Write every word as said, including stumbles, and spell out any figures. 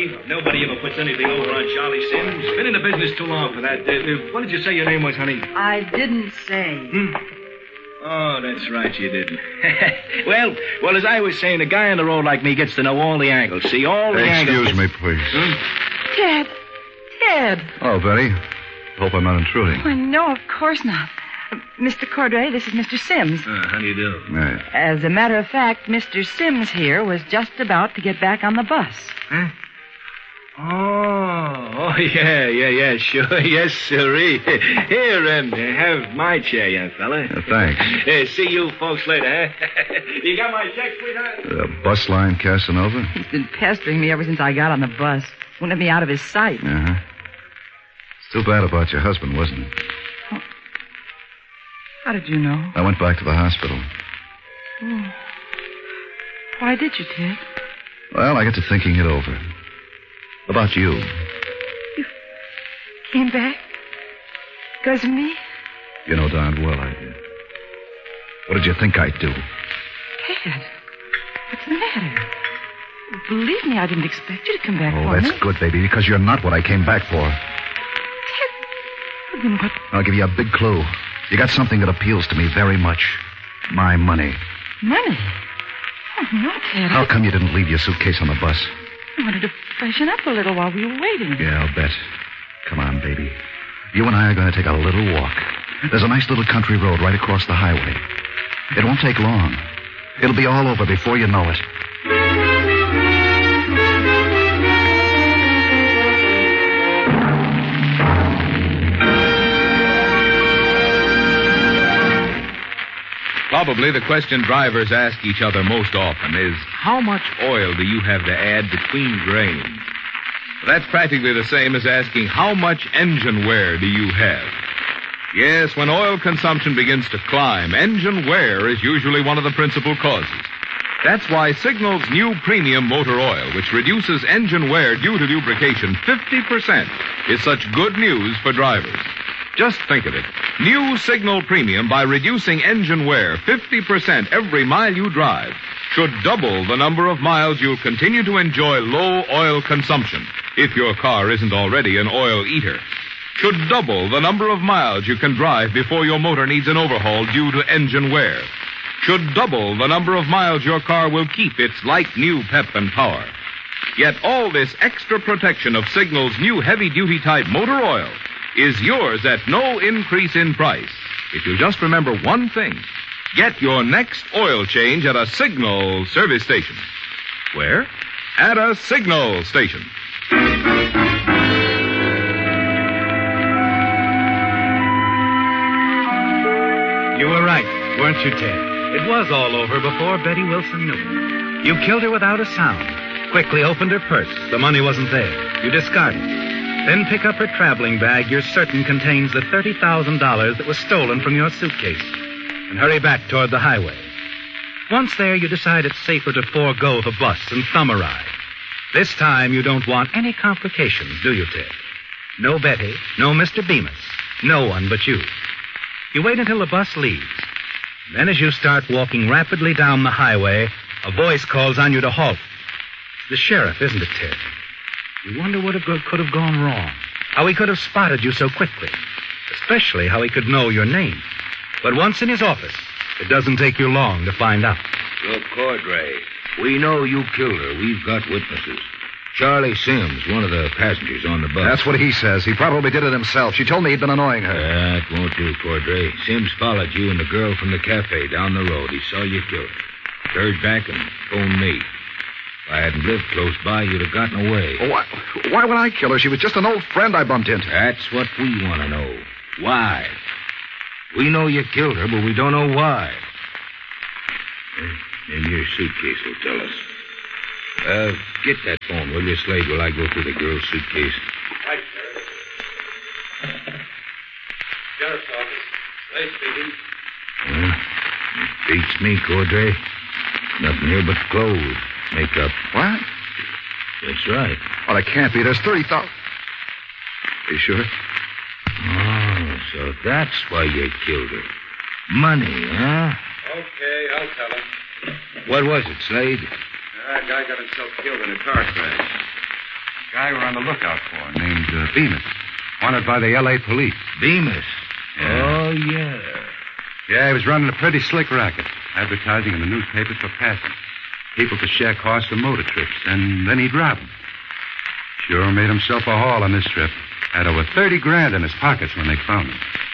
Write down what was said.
Charlie. Nobody ever puts anything over on Charlie Sims. Been in the business too long for that. Uh, uh, what did you say your name was, honey? I didn't say. Hmm? Oh, that's right, you didn't. well, well, as I was saying, a guy on the road like me gets to know all the angles. See, all the Excuse angles... Excuse me, please. Hmm? Ted. Ted. Oh, Betty. Hope I'm not intruding. Oh, no, of course not. Uh, Mister Cordray, this is Mister Sims. Uh, how do you do? Yeah. As a matter of fact, Mister Sims here was just about to get back on the bus. Huh? Oh, oh, yeah, yeah, yeah, sure. Yes, sirree. Here, um, have my chair, young fella. Uh, thanks. Uh, see you folks later, huh? You got my check, sweetheart? Uh, bus line Casanova? He's been pestering me ever since I got on the bus. Wouldn't let me out of his sight. Uh-huh. It's too bad about your husband, wasn't it? Oh. How did you know? I went back to the hospital. Oh. Why did you, Ted? Well, I got to thinking it over. About you. You came back? Because of me? You know darn well I did. What did you think I'd do? Ted, what's the matter? Believe me, I didn't expect you to come back Oh, for that's me. good, baby, because you're not what I came back for. Ted, then what? I'll give you a big clue. You got something that appeals to me very much. My money. Money? Oh, no, Ted. How come you didn't leave your suitcase on the bus? I wanted to freshen up a little while we were waiting. Yeah, I'll bet. Come on, baby. You and I are going to take a little walk. There's a nice little country road right across the highway. It won't take long. It'll be all over before you know it. Probably the question drivers ask each other most often is, how much oil do you have to add between grains? That's practically the same as asking, how much engine wear do you have? Yes, when oil consumption begins to climb, engine wear is usually one of the principal causes. That's why Signal's new premium motor oil, which reduces engine wear due to lubrication fifty percent, is such good news for drivers. Just think of it. New Signal Premium, by reducing engine wear fifty percent every mile you drive, should double the number of miles you'll continue to enjoy low oil consumption, if your car isn't already an oil eater. Should double the number of miles you can drive before your motor needs an overhaul due to engine wear. Should double the number of miles your car will keep its like new pep and power. Yet all this extra protection of Signal's new heavy-duty type motor oil is yours at no increase in price. If you just remember one thing, get your next oil change at a Signal service station. Where? At a Signal station. You were right, weren't you, Ted? It was all over before Betty Wilson knew. You killed her without a sound. Quickly opened her purse. The money wasn't there. You discarded it. Then pick up her traveling bag you're certain contains the thirty thousand dollars that was stolen from your suitcase. And hurry back toward the highway. Once there, you decide it's safer to forego the bus and thumb a ride. This time, you don't want any complications, do you, Ted? No Betty, no Mister Bemis, no one but you. You wait until the bus leaves. Then as you start walking rapidly down the highway, a voice calls on you to halt. It's the sheriff, isn't it, Ted? You wonder what could have gone wrong. How he could have spotted you so quickly. Especially how he could know your name. But once in his office, it doesn't take you long to find out. Look, Cordray, we know you killed her. We've got witnesses. Charlie Sims, one of the passengers on the bus. That's what he says. He probably did it himself. She told me he'd been annoying her. That won't do, Cordray. Sims followed you and the girl from the cafe down the road. He saw you kill her. Turned back and phoned me. If I hadn't lived close by, you'd have gotten away. Oh, why, why would I kill her? She was just an old friend I bumped into. That's what we want to know. Why? We know you killed her, but we don't know why. Maybe your suitcase will tell us. Uh, get that phone, will you, Slade, while I go through the girl's suitcase? Right, Sheriff. Sheriff's office. Slade speaking. Uh, it beats me, Cordray. Nothing here but clothes. Makeup. What? That's right. Well, it can't be. There's thirty thousand. Are you sure? Oh, so that's why you killed her. Money, huh? Okay, I'll tell him. What was it, Slade? That guy got himself killed in a car crash. Guy we're on the lookout for, named uh, Bemis. Wanted by the L A police. Bemis. Yeah. Oh, yeah. Yeah, he was running a pretty slick racket, advertising in the newspapers for passing. People to share costs for motor trips, and then he'd rob them. Sure made himself a haul on this trip. Had over thirty grand in his pockets when they found him.